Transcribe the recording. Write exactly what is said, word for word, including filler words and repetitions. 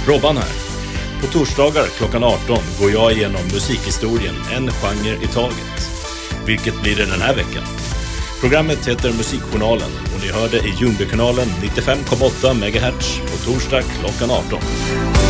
Robban här. På torsdagar klockan arton går jag igenom musikhistorien, en genre i taget. Vilket blir det den här veckan? Programmet heter Musikjournalen och ni hör det i Ljungbykanalen nittiofem komma åtta megahertz på torsdag klockan arton.